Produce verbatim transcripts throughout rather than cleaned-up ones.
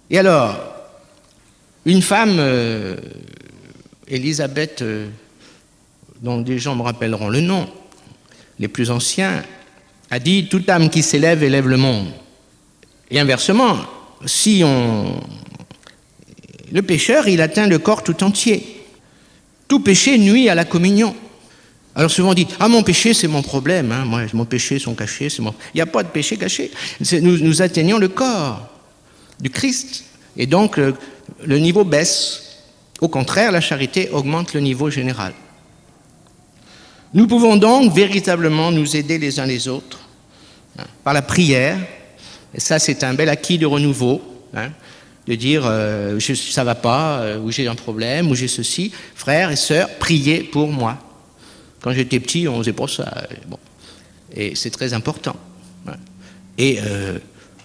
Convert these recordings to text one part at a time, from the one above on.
Et alors, une femme, euh, Élisabeth, euh, dont des gens me rappelleront le nom, les plus anciens, a dit « Toute âme qui s'élève élève le monde ». Et inversement, si on... le pécheur, il atteint le corps tout entier. Tout péché nuit à la communion. Alors souvent on dit « Ah, mon péché, c'est mon problème. Hein. Moi, mon péché sont cachés. C'est mon... » Il n'y a pas de péché caché. Nous, nous atteignons le corps du Christ. Et donc, le, le niveau baisse. Au contraire, la charité augmente le niveau général. Nous pouvons donc véritablement nous aider les uns les autres hein, par la prière. Et ça, c'est un bel acquis de renouveau. Hein, de dire euh, je, ça va pas, euh, ou j'ai un problème, ou j'ai ceci. Frères et sœurs, priez pour moi. Quand j'étais petit, on faisait pas ça. Bon. Et c'est très important. Et euh,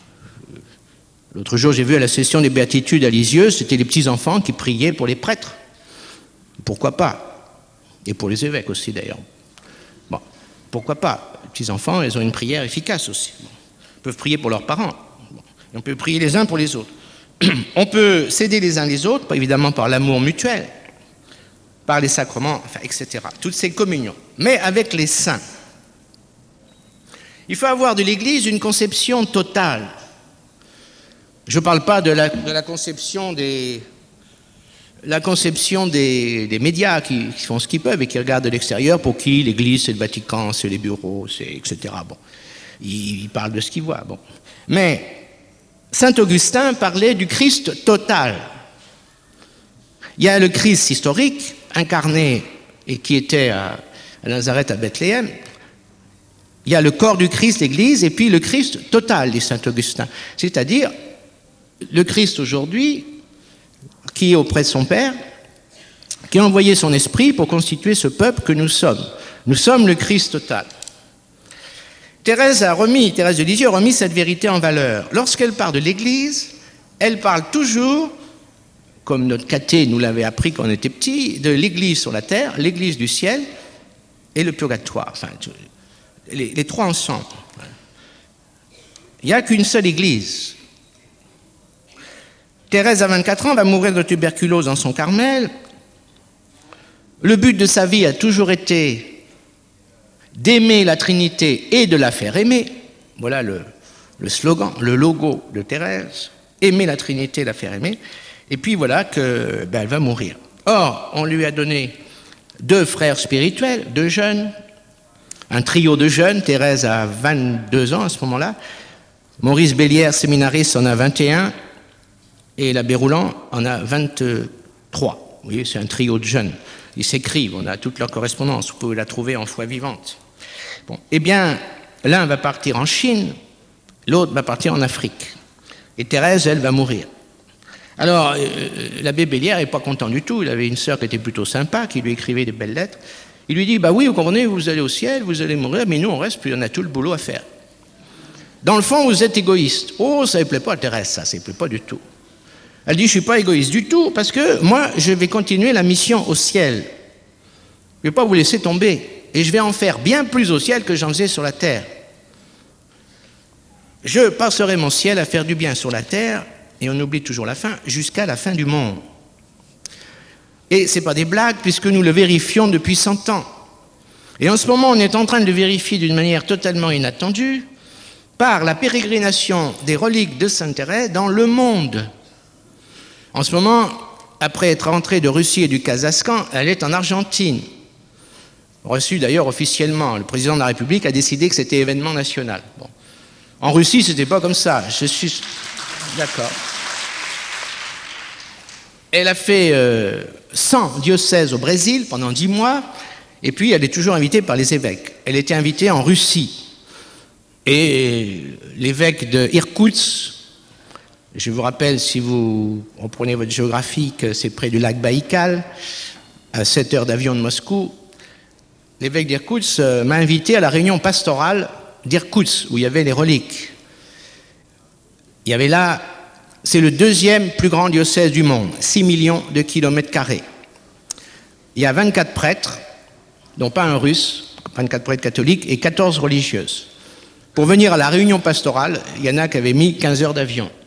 l'autre jour, j'ai vu à la session des béatitudes à Lisieux, c'était les petits-enfants qui priaient pour les prêtres. Pourquoi pas? Et pour les évêques aussi, d'ailleurs. Bon, pourquoi pas? Les petits-enfants, ils ont une prière efficace aussi. Bon. Ils peuvent prier pour leurs parents. Bon. Et on peut prier les uns pour les autres. On peut s'aider les uns les autres, évidemment par l'amour mutuel, par les sacrements, enfin, et cetera. Toutes ces communions. Mais avec les saints. Il faut avoir de l'Église une conception totale. Je ne parle pas de la, de la conception des, la conception des, des médias qui, qui font ce qu'ils peuvent et qui regardent de l'extérieur, pour qui l'Église, c'est le Vatican, c'est les bureaux, c'est et cetera. Bon, ils, ils parlent de ce qu'ils voient. Bon. Mais saint Augustin parlait du Christ total. Il y a le Christ historique, incarné et qui était à, à Nazareth, à Bethléem. Il y a le corps du Christ, l'Église, et puis le Christ total, dit saint Augustin. C'est-à-dire le Christ aujourd'hui, qui est auprès de son Père, qui a envoyé son esprit pour constituer ce peuple que nous sommes. Nous sommes le Christ total. Thérèse a remis, Thérèse de Lisieux a remis cette vérité en valeur. Lorsqu'elle parle de l'Église, elle parle toujours, comme notre caté nous l'avait appris quand on était petit, de l'Église sur la terre, l'Église du ciel et le purgatoire. Enfin, les, les trois ensemble. Il n'y a qu'une seule Église. Thérèse, à vingt-quatre ans, va mourir de tuberculose dans son Carmel. Le but de sa vie a toujours été d'aimer la Trinité et de la faire aimer. Voilà le, le slogan, le logo de Thérèse. Aimer la Trinité et la faire aimer. Et puis voilà qu'elle ben, va mourir. Or, on lui a donné deux frères spirituels, deux jeunes, un trio de jeunes. Thérèse a vingt-deux ans à ce moment-là. Maurice Bélière, séminariste, en a vingt et un. Et l'abbé Rouland en a vingt-trois. Vous voyez, c'est un trio de jeunes. Ils s'écrivent, on a toute leur correspondance, vous pouvez la trouver en foi vivante. Bon, eh bien, l'un va partir en Chine, l'autre va partir en Afrique. Et Thérèse, elle, va mourir. Alors, euh, l'abbé Bélière n'est pas content du tout, il avait une sœur qui était plutôt sympa, qui lui écrivait des belles lettres. Il lui dit, bah oui, vous comprenez, vous allez au ciel, vous allez mourir, mais nous, on reste, puis on a tout le boulot à faire. Dans le fond, vous êtes égoïste. Oh, ça ne plaît pas à Thérèse, ça, ça ne plaît pas du tout. Elle dit, je ne suis pas égoïste du tout, parce que moi, je vais continuer la mission au ciel. Je ne vais pas vous laisser tomber. Et je vais en faire bien plus au ciel que j'en faisais sur la terre. Je passerai mon ciel à faire du bien sur la terre, et on oublie toujours la fin, jusqu'à la fin du monde. Et ce n'est pas des blagues, puisque nous le vérifions depuis cent ans. Et en ce moment, on est en train de le vérifier d'une manière totalement inattendue, par la pérégrination des reliques de Sainte Thérèse dans le monde. En ce moment, après être rentrée de Russie et du Kazakhstan, elle est en Argentine. Reçue d'ailleurs officiellement. Le président de la République a décidé que c'était événement national. Bon. En Russie, ce n'était pas comme ça. Je suis... D'accord. Elle a fait euh, cent diocèses au Brésil pendant dix mois, et puis elle est toujours invitée par les évêques. Elle était invitée en Russie. Et l'évêque de Irkoutsk, je vous rappelle, si vous reprenez votre géographie, que c'est près du lac Baïkal, à sept heures d'avion de Moscou. L'évêque d'Irkoutsk m'a invité à la réunion pastorale d'Irkoutsk, où il y avait les reliques. Il y avait là, c'est le deuxième plus grand diocèse du monde, six millions de kilomètres carrés. Il y a vingt-quatre prêtres, dont pas un russe, vingt-quatre prêtres catholiques, et quatorze religieuses. Pour venir à la réunion pastorale, il y en a qui avaient mis quinze heures d'avion.